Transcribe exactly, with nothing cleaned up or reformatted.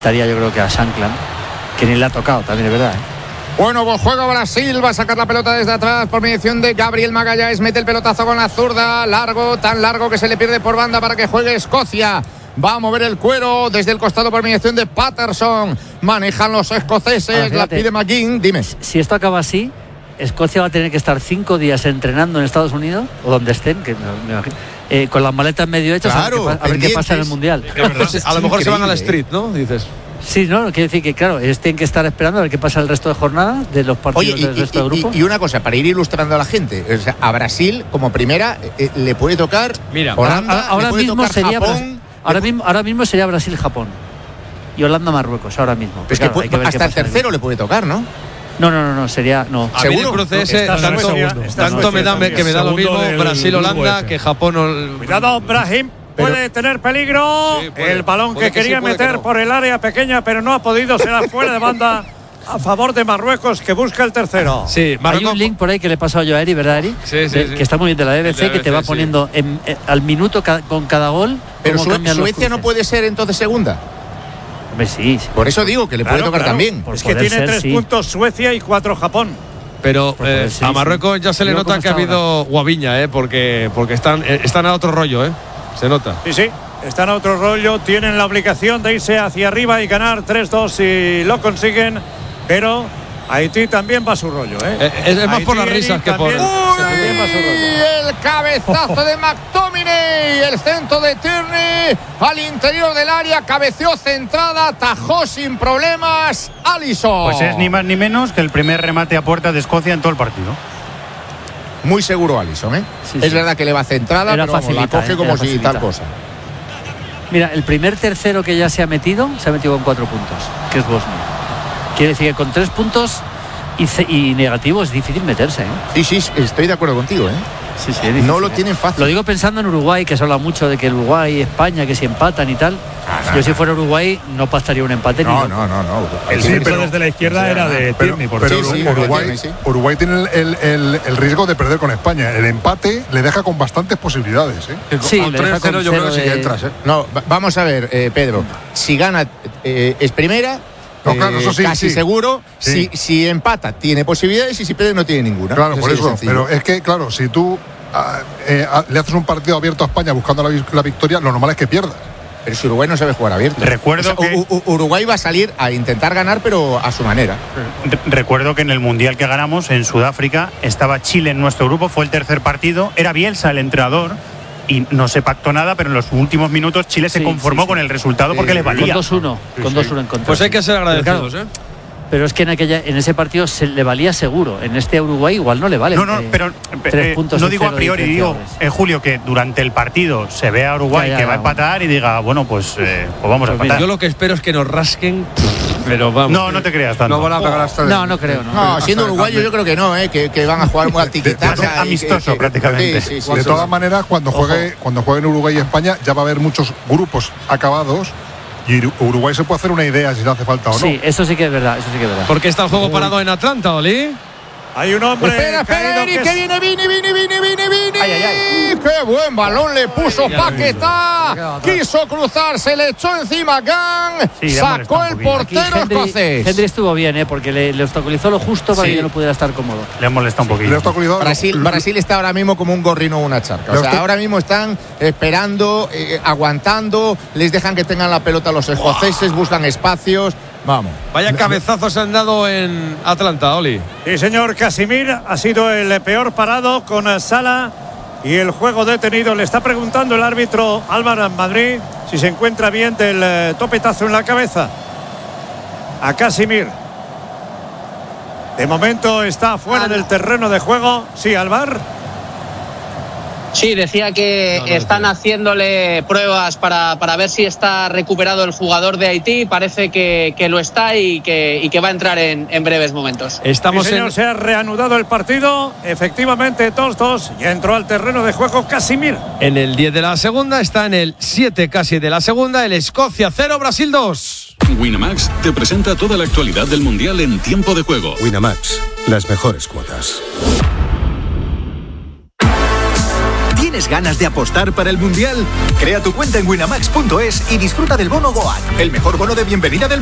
Estaría yo creo que a Shankland, que ni le ha tocado, también es verdad, ¿eh? Bueno, pues juega Brasil, va a sacar la pelota desde atrás por mediación de Gabriel Magalhães, mete el pelotazo con la zurda, largo, tan largo que se le pierde por banda para que juegue Escocia. Va a mover el cuero desde el costado por mediación de Patterson. Manejan los escoceses, ah, la pide McGinn. Dime. Si esto acaba así, Escocia va a tener que estar cinco días entrenando en Estados Unidos, o donde estén, que me imagino, eh, con las maletas medio hechas, claro, a ver, qué, a ver qué pasa en el Mundial. Es a lo mejor se van a la street, ¿no? Dices. Sí, no, quiere decir que, claro, ellos tienen que estar esperando a ver qué pasa el resto de jornada de los partidos. Oye, y, del resto de grupo. Y, y una cosa, para ir ilustrando a la gente, o sea, a Brasil, como primera, eh, le puede tocar Mira, Holanda, ahora, ahora le puede mismo tocar sería Japón. Ahora mismo, ahora mismo sería Brasil-Japón. Y Holanda-Marruecos, ahora mismo. Es claro, que, puede, hasta el tercero el le puede tocar, ¿no? No, no, no, no, sería. No. A mí el cruce ese, no, tanto, segundo, tanto me da que me da lo mismo Brasil-Holanda que Japón. Cuidado, Brahim. Puede pero, tener peligro. Sí, puede, el balón que quería que sí, meter que no. por el área pequeña, pero no ha podido. Será fuera de banda a favor de Marruecos, que busca el tercero. Sí, Marruecos. Hay un link por ahí que le he pasado yo a Eri, ¿verdad, Eri? Sí, sí, de, sí. Que está muy bien de la B B C, que te va poniendo sí. en, en, al minuto ca, con cada gol. Pero Sue Suecia no puede ser entonces segunda. Hombre, sí, sí. Por eso digo que le claro, puede tocar claro. también. Por es que tiene ser, tres sí. puntos Suecia y cuatro Japón. Pero eh, ser, a Marruecos sí. ya se le nota que ha habido ahora. guaviña, eh, porque, porque están, eh, están a otro rollo, ¿eh? Se nota. Sí, sí. Están a otro rollo, tienen la obligación de irse hacia arriba y ganar tres dos si lo consiguen, pero Haití también va a su rollo, ¿eh? eh es, es más Haití por las risas que por... Uy, va a su rollo. El cabezazo de McTominay, el centro de Tierney al interior del área, cabeceó centrada, atajó sin problemas Alisson. Pues es ni más ni menos que el primer remate a puerta de Escocia en todo el partido. Muy seguro Alisson, ¿eh? Sí, sí. Es verdad que le va centrada, era pero vamos, la coge eh, como si facilita. tal cosa. Mira, el primer tercero que ya se ha metido, se ha metido con cuatro puntos, que es Bosnia. Quiere decir que con tres puntos y, y negativo es difícil meterse, ¿eh? Sí, sí, estoy de acuerdo contigo, ¿eh? Sí, sí, es difícil, no lo ¿eh? tienen fácil. Lo digo pensando en Uruguay, que se habla mucho de que el Uruguay y España, que si empatan y tal. Ah, no, Yo si fuera Uruguay no pasaría un empate. No, ni no, no, no. El sí, pero desde la izquierda era de Tierney. Pero, pero sí, sí, Uruguay, Tierney, sí. Uruguay tiene el, el, el riesgo de perder con España. El empate le deja con bastantes posibilidades, ¿eh? Sí, con tres cero yo creo que sí que entras, ¿eh? No, vamos a ver, eh, Pedro. Si gana eh, es primera. No, claro, eso sí, casi sí. seguro. Sí. Si, si empata tiene posibilidades y si pierde no tiene ninguna. Claro, eso por eso. Pero es que, claro, si tú a, eh, a, le haces un partido abierto a España buscando la, la victoria, lo normal es que pierdas. Pero si Uruguay no sabe jugar abierto. Recuerdo o sea, que U U Uruguay va a salir a intentar ganar, pero a su manera. Recuerdo que en el Mundial que ganamos en Sudáfrica estaba Chile en nuestro grupo, fue el tercer partido, era Bielsa el entrenador y no se pactó nada, pero en los últimos minutos Chile se sí, conformó sí, sí. con el resultado sí, porque le valía. Con dos uno, sí, con dos uno en contra. Pues hay que ser agradecidos, claro, ¿eh? Pero es que en aquella en ese partido se le valía seguro. En este Uruguay igual no le vale. No, no, eh, pero eh, no digo a priori, digo en Julio que durante el partido se ve a Uruguay ya, ya, que ya, va a empatar bueno. y diga, bueno, pues, eh, pues vamos pues a empatar. Yo lo que espero es que nos rasquen, pero vamos. No, no te creas tanto. No van a pegar hasta No, no creo, no. No, siendo uruguayo yo creo que no, eh, que, que van a jugar muy al tiquitaca. Amistoso prácticamente. Sí, sí, sí, de sí, todas sí. maneras, cuando juegue, cuando jueguen Uruguay y España, ya va a haber muchos grupos acabados. Y Uruguay se puede hacer una idea si le hace falta o no. Sí, eso sí que es verdad, eso sí que es verdad. ¿Por qué está el juego Uy. parado en Atlanta, Oli? Hay un hombre. Espera, espera, Eri, que, que viene, viene, viene, viene, viene, viene. Ay, ay, ay. Qué buen balón le puso Paquetá. Quiso cruzar, se le echó encima Gang. Sí, sacó el portero Henry, escocés. Henry estuvo bien, ¿eh? Porque le, le obstaculizó lo justo para sí. que no pudiera estar cómodo. Le molesta un poquito. Le obstaculizó. Brasil, Brasil está ahora mismo como un gorrino o una charca. O sea, ahora mismo están esperando, eh, aguantando. Les dejan que tengan la pelota los escoceses, buscan espacios. Vamos. Vaya cabezazos se han dado en Atlanta, Oli. Sí, señor. Casimir ha sido el peor parado con Sala y el juego detenido. Le está preguntando el árbitro Álvaro Madrid si se encuentra bien del topetazo en la cabeza a Casimir. De momento está fuera del terreno de juego. Sí, Álvaro. Sí, decía que no, no, están no. haciéndole pruebas para, para ver si está recuperado el jugador de Haití. Parece que, que lo está y que, y que va a entrar en, en breves momentos. Estamos sí, señor, en... Se ha reanudado el partido. Efectivamente, dos dos. Ya entró al terreno de juego Casimir. En el diez de la segunda, está en el siete casi de la segunda. El Escocia cero, Brasil dos. Winamax te presenta toda la actualidad del Mundial en tiempo de juego. Winamax, las mejores cuotas. ¿Tienes ganas de apostar para el Mundial? Crea tu cuenta en winamax punto es y disfruta del bono Goat, el mejor bono de bienvenida del